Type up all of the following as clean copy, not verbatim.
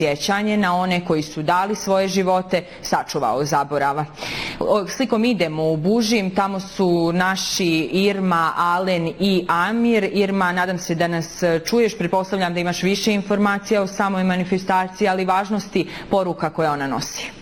sjećanje na one koji su dali svoje živote, sačuvao zaborava. Slikom idemo u Bužim, tamo su naši Irma, Alen i Amir. Irma, nadam se da nas čuješ, pretpostavljam da imaš više informacija o samoj manifestaciji, ali važnosti poruka koja ona nosi.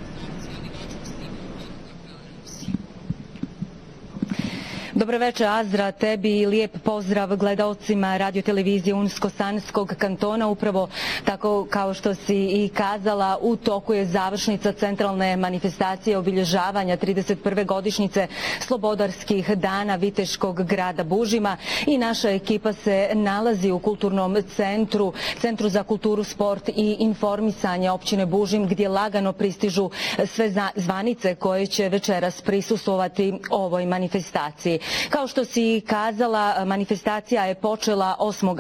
Dobro večer, Azra, tebi lijep pozdrav gledalcima radiotelevizije Unsko-Sanskog kantona. Upravo tako kao što si i kazala, u toku je završnica centralne manifestacije obilježavanja 31. godišnjice Slobodarskih dana Viteškog grada Bužima i naša ekipa se nalazi u kulturnom Centru za kulturu, sport i informisanje općine Bužim, gdje lagano pristižu sve zvanice koje će večeras prisustvovati ovoj manifestaciji. Kao što si kazala, manifestacija je počela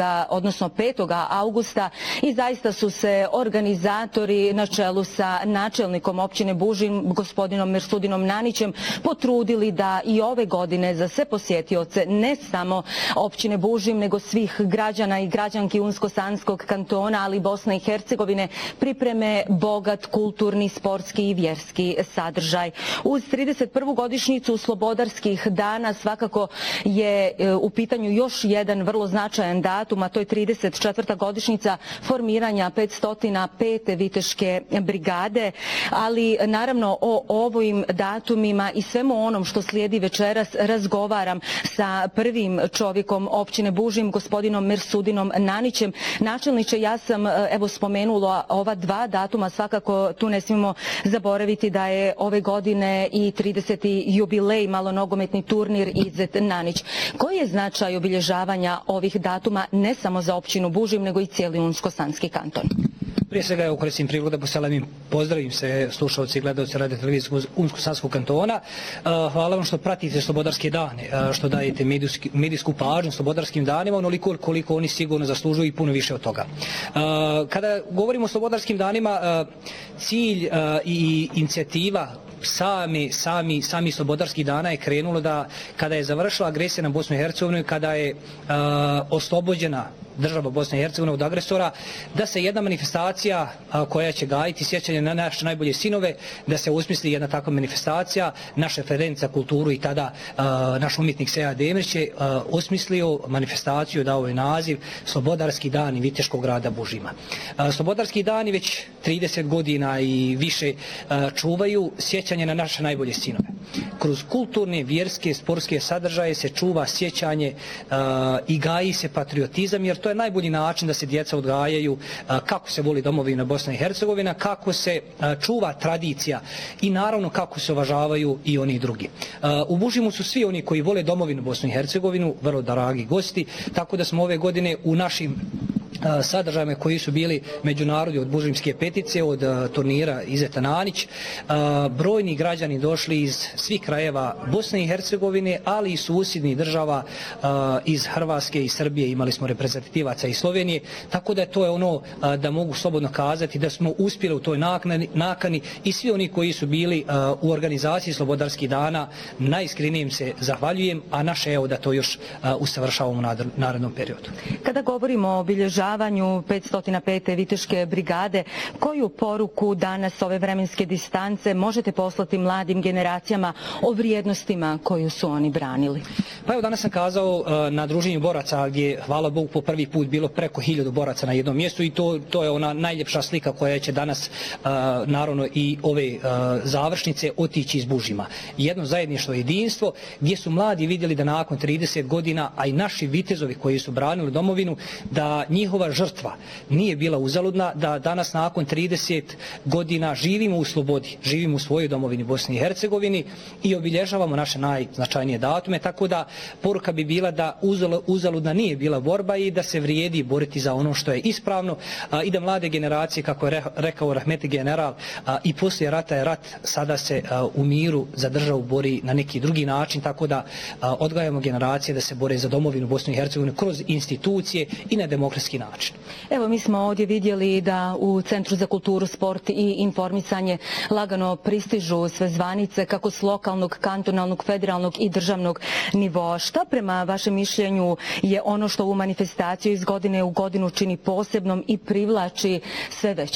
5. augusta i zaista su se organizatori na čelu sa načelnikom općine Bužim, gospodinom Mersudinom Nanićem, potrudili da i ove godine za sve posjetioce, ne samo općine Bužim, nego svih građana i građanki Unsko-Sanskog kantona, ali i Bosne i Hercegovine, pripreme bogat kulturni, sportski i vjerski sadržaj. Uz 31. godišnjicu Slobodarskih dana svakako je u pitanju još jedan vrlo značajan datum, a to je 34. godišnjica formiranja 505. Viteške brigade, ali naravno o ovim datumima i svemu onom što slijedi večeras razgovaram sa prvim čovjekom općine Bužim, gospodinom Mersudinom Nanićem. Načelniče, ja sam spomenula ova dva datuma, svakako tu ne smijemo zaboraviti da je ove godine i 30. jubilej malonogometni turnir Izet Nanić. Koji je značaj obilježavanja ovih datuma ne samo za općinu Bužim, nego i cijeli Unsko-Sanski kanton? Prije svega koristim prigodu da pozdravim se slušalci i gledalci radiotelevizije Unsko-Sanskog kantona. Hvala vam što pratite Slobodarske dane, što dajete medijsku pažnju Slobodarskim danima, onoliko koliko oni sigurno zaslužuju i puno više od toga. Kada govorimo o Slobodarskim danima, cilj i inicijativa sami Slobodarskih dana je krenulo da kada je završila agresija na Bosnu i Hercegovinu, kada je oslobođena država Bosne i Hercegovine od agresora, da se jedna manifestacija koja će gajiti sjećanje na naše najbolje sinove, da se usmisli jedna takva manifestacija. Naš referent za kulturu i tada naš umjetnik Seja Demrić je osmislio manifestaciju, dao je naziv Slobodarski dani Viteškog grada Bužima. Slobodarski dani već 30 godina i više čuvaju sjećanje na naše najbolje sinove. Kroz kulturne, vjerske, sportske sadržaje se čuva sjećanje i gaji se patriotizam, jer to je najbolji način da se djeca odgajaju kako se voli domovina Bosna i Hercegovina, kako se čuva tradicija i naravno kako se uvažavaju i oni drugi. U Bužimu su svi oni koji vole domovinu Bosnu i Hercegovinu vrlo dragi gosti, tako da smo ove godine u našim sadržajima koji su bili međunarodni od Bužimske petice, od turnira Izeta Nanić, brojni građani došli iz svih krajeva Bosne i Hercegovine, ali i susjednih država, iz Hrvatske i Srbije, imali smo reprezentativaca iz Slovenije, tako da to je ono da mogu slobodno kazati da smo uspjeli u toj nakani i svi oni koji su bili u organizaciji Slobodarskih dana, najiskrenije se zahvaljujem, a naše je da to još usavršavamo u narednom periodu. Kada govorimo o obilježavanju 505. Viteške brigade, koju poruku danas ove vremenske distance možete poslati mladim generacijama o vrijednostima koju su oni branili? Pa evo, danas sam kazao na druženju boraca gdje, hvala Bogu, po prvi put bilo preko 1000 boraca na jednom mjestu i to je ona najljepša slika koja će danas naravno i ove završnice otići iz Bužima. Jedno zajedništvo, jedinstvo, gdje su mladi vidjeli da nakon 30 godina, a i naši vitezovi koji su branili domovinu, da njihova žrtva nije bila uzaludna, da danas nakon 30 godina živimo u slobodi, živimo u svojoj domovini Bosni i Hercegovini i obilježavamo naše najznačajnije datume, tako da poruka bi bila da uzaludna nije bila borba i da se vrijedi boriti za ono što je ispravno i da mlade generacije, kako je rekao rahmetli general, i poslije rata je rat, sada se u miru za državu bori na neki drugi način, tako da odgajamo generacije da se bore za domovinu Bosnu i Hercegovinu kroz institucije i na demokratski način. Evo, mi smo ovdje vidjeli da u Centru za kulturu, sport i informisanje lagano pristižu sve zvanice kako s lokalnog, kantonalnog, federalnog i državnog nivoa. Šta prema vašem mišljenju je ono što ovu manifestaciju iz godine u godinu čini posebnom i privlači sve veći